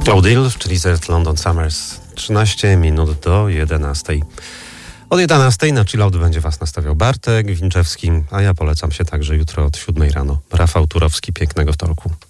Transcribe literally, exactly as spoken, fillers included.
Claudil, czyli Z London Summers. trzynaście minut do jedenastej. Od jedenastej na chillout będzie was nastawiał Bartek Winczewski, a ja polecam się także jutro od siódmej rano. Rafał Turowski, pięknego wtorku.